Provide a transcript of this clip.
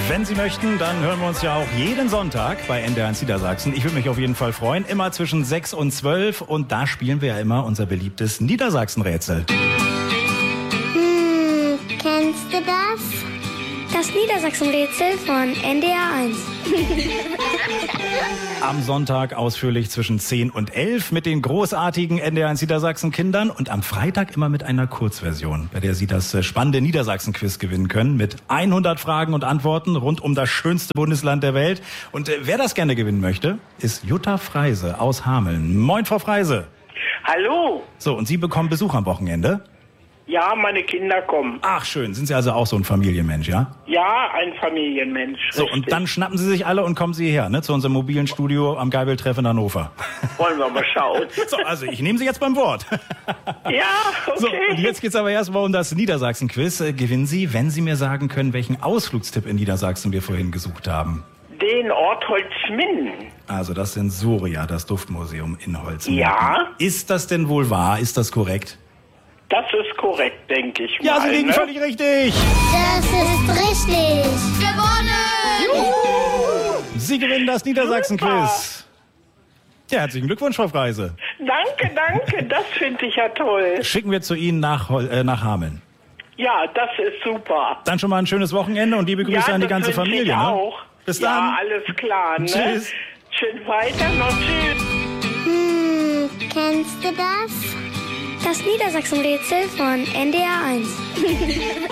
Wenn Sie möchten, dann hören wir uns ja auch jeden Sonntag bei NDR1 Niedersachsen. Ich würde mich auf jeden Fall freuen. Immer zwischen 6 und 12. Und da spielen wir ja immer unser beliebtes Niedersachsen-Rätsel. Kennst du das? Das Niedersachsen-Rätsel von NDR1. Am Sonntag ausführlich zwischen 10 und 11 mit den großartigen NDR1 Niedersachsen-Kindern und am Freitag immer mit einer Kurzversion, bei der Sie das spannende Niedersachsen-Quiz gewinnen können mit 100 Fragen und Antworten rund um das schönste Bundesland der Welt. Und wer das gerne gewinnen möchte, ist Jutta Freise aus Hameln. Moin, Frau Freise. Hallo. So, und Sie bekommen Besuch am Wochenende? Ja, meine Kinder kommen. Ach, schön. Sind Sie also auch so ein Familienmensch, ja? Ja, ein Familienmensch. So, richtig. und dann schnappen Sie sich alle und kommen Sie hierher, ne, zu unserem mobilen Studio am Geibeltreff in Hannover. Wollen wir mal schauen. So, also ich nehme Sie jetzt beim Wort. Ja, okay. So, und jetzt geht's aber erstmal um das Niedersachsen-Quiz. Gewinnen Sie, wenn Sie mir sagen können, welchen Ausflugstipp in Niedersachsen wir vorhin gesucht haben. Den Ort Holzminden. Also das Sensoria, das Duftmuseum in Holzminden. Ja. Ist das denn wohl wahr? Ist das korrekt? Das ist korrekt, denke ich mal. Ja, Sie liegen ne? völlig richtig. Das ist richtig. Sie gewinnen das Niedersachsen-Quiz. Ja, herzlichen Glückwunsch, Frau Freise. Danke, das finde ich ja toll. Schicken wir zu Ihnen nach Hameln. Ja, das ist super. Dann schon mal ein schönes Wochenende und liebe Grüße Ja, an die das ganze wünsche Familie. ich Ne? auch. Bis Ja, dann. alles klar, ne? Tschüss. Schön weiter noch, tschüss. Kennst du das? Das Niedersachsen-Rätsel von NDR1.